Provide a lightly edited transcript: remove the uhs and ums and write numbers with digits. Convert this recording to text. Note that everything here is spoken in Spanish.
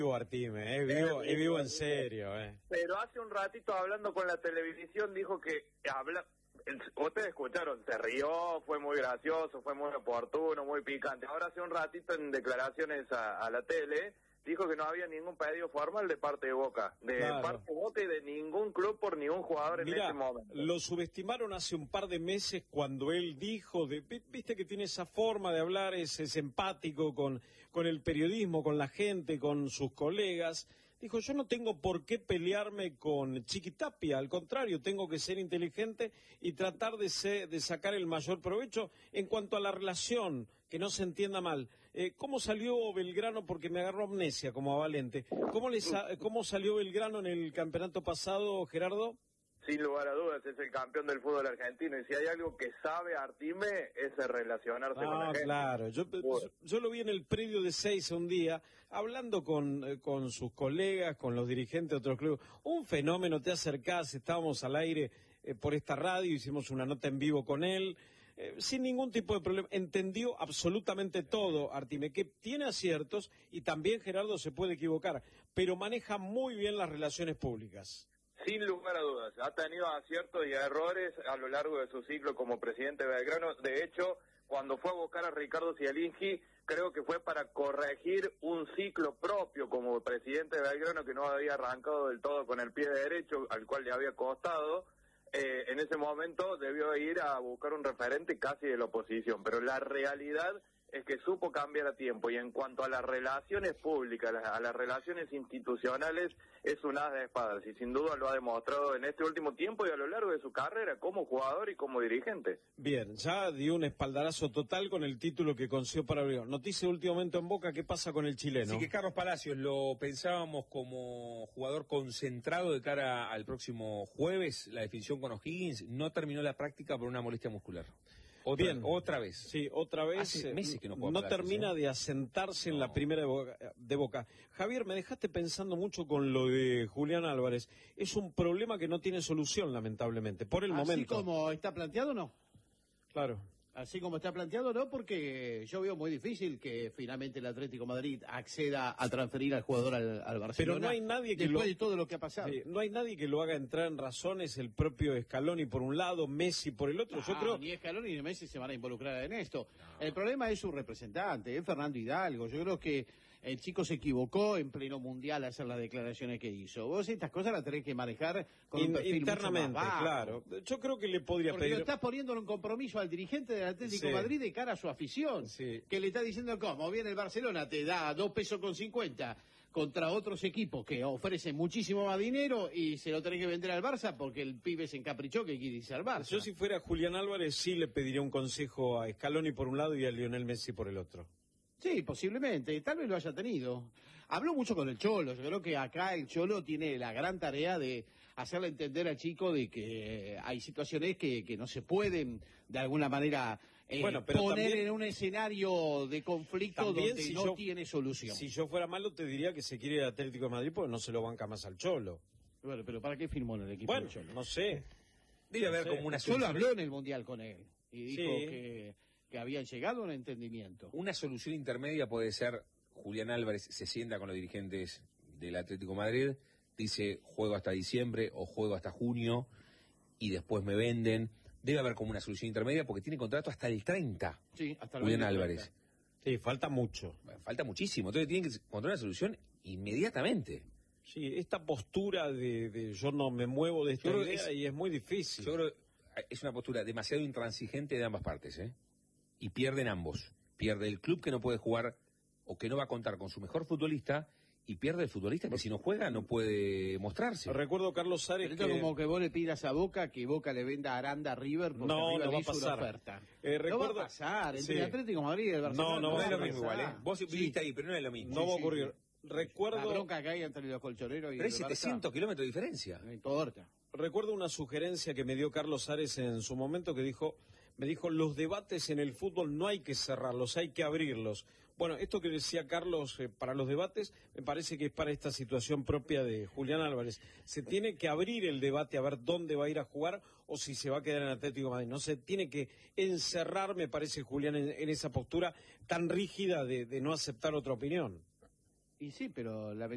Vivo, Artime, es vivo en serio. Pero hace un ratito hablando con la televisión dijo que ustedes escucharon, se rió, fue muy gracioso, fue muy oportuno, muy picante. Ahora hace un ratito en declaraciones a la tele dijo que no había ningún pedido formal de parte de Boca, parte de Boca y de ningún club por ningún jugador en ese momento. Lo subestimaron hace un par de meses cuando él dijo, viste que tiene esa forma de hablar, es empático con el periodismo, con la gente, con sus colegas. Dijo, yo no tengo por qué pelearme con Chiquitapia, al contrario, tengo que ser inteligente y tratar de sacar el mayor provecho en cuanto a la relación, que no se entienda mal. ¿Cómo salió Belgrano? Porque me agarró amnesia como a Valente. ¿Cómo salió Belgrano en el campeonato pasado, Gerardo? Sin lugar a dudas, es el campeón del fútbol argentino, y si hay algo que sabe Artime, es relacionarse con la gente. Claro, yo lo vi en el predio de Seiza un día, hablando con sus colegas, con los dirigentes de otros clubes. Un fenómeno, te acercás, estábamos al aire por esta radio, hicimos una nota en vivo con él, sin ningún tipo de problema. Entendió absolutamente todo, Artime, que tiene aciertos, y también Gerardo se puede equivocar, pero maneja muy bien las relaciones públicas. Sin lugar a dudas, ha tenido aciertos y errores a lo largo de su ciclo como presidente de Belgrano. De hecho, cuando fue a buscar a Ricardo Zielinski, creo que fue para corregir un ciclo propio como presidente de Belgrano que no había arrancado del todo con el pie derecho, al cual le había costado. En ese momento debió ir a buscar un referente casi de la oposición, pero la realidad es que supo cambiar a tiempo, y en cuanto a las relaciones públicas, a las relaciones institucionales, es un as de espadas, y sin duda lo ha demostrado en este último tiempo y a lo largo de su carrera como jugador y como dirigente. Bien, ya dio un espaldarazo total con el título que consiguió para Belgrano. Noticia de último momento en Boca, ¿qué pasa con el chileno? Sí, que Carlos Palacios lo pensábamos como jugador concentrado de cara al próximo jueves, la definición con O'Higgins, no terminó la práctica por una molestia muscular. Otra vez. Sí, otra vez. Hace meses que no juega no termina de asentarse en la primera de Boca. Javier, me dejaste pensando mucho con lo de Julián Álvarez. Es un problema que no tiene solución, lamentablemente, por el momento. Así como está planteado, no. Claro. Así como está planteado, no, porque yo veo muy difícil que finalmente el Atlético de Madrid acceda a transferir al jugador al Barcelona. Pero no hay nadie que después de todo lo que ha pasado. Sí, no hay nadie que lo haga entrar en razones, el propio Scaloni por un lado, Messi por el otro. Yo creo ni Scaloni ni Messi se van a involucrar en esto. No. El problema es su representante, es Fernando Hidalgo. Yo creo que el chico se equivocó en pleno mundial a hacer las declaraciones que hizo. Vos estas cosas las tenés que manejar con un perfil internamente, mucho más bajo. Claro. Yo creo que le podría Porque pedir. lo estás poniendo en un compromiso al dirigente del Atlético de Madrid de cara a su afición. Sí. Que le está diciendo, ¿cómo? Viene el Barcelona, te da 2 pesos con 50 contra otros equipos que ofrecen muchísimo más dinero y se lo tenés que vender al Barça porque el pibe se encaprichó que quiere irse al Barça. Yo, si fuera Julián Álvarez, sí le pediría un consejo a Scaloni por un lado y a Lionel Messi por el otro. Sí, posiblemente, tal vez lo haya tenido. Habló mucho con el Cholo, yo creo que acá el Cholo tiene la gran tarea de hacerle entender al chico de que hay situaciones que no se pueden de alguna manera poner también, en un escenario de conflicto donde si no tiene solución. Si yo fuera malo te diría que se quiere ir al Atlético de Madrid porque no se lo banca más al Cholo. Bueno, pero ¿para qué firmó en el equipo del Cholo? No sé. Debe haber como una solución. Solo habló en el Mundial con él y dijo que habían llegado a un entendimiento. Una solución intermedia puede ser, Julián Álvarez se sienta con los dirigentes del Atlético de Madrid, dice juego hasta diciembre o juego hasta junio y después me venden. Debe haber como una solución intermedia porque tiene contrato hasta el 30, sí, hasta el Julián Álvarez. Sí, falta mucho. Falta muchísimo, entonces tienen que encontrar una solución inmediatamente. Sí, esta postura de yo no me muevo de esta idea y es muy difícil. Yo creo que es una postura demasiado intransigente de ambas partes, y pierden ambos. Pierde el club que no puede jugar o que no va a contar con su mejor futbolista y pierde el futbolista que si no juega no puede mostrarse. Recuerdo Carlos Sares que... como que vos le pidas a Boca que Boca le venda a Aranda a River porque no va a pasar. Oferta. No va a pasar, entre el Atlético de Madrid y el Barcelona. No es lo mismo igual, Vos viviste ahí, pero no es lo mismo. No va a ocurrir. Recuerdo... La bronca que hay entre los colchoneros y pero hay 700 kilómetros de diferencia. No importa. Recuerdo una sugerencia que me dio Carlos Sares en su momento que me dijo, los debates en el fútbol no hay que cerrarlos, hay que abrirlos. Bueno, esto que decía Carlos para los debates, me parece que es para esta situación propia de Julián Álvarez. Se tiene que abrir el debate a ver dónde va a ir a jugar o si se va a quedar en Atlético de Madrid. No se tiene que encerrar, me parece, Julián, en esa postura tan rígida de no aceptar otra opinión. Y sí, pero la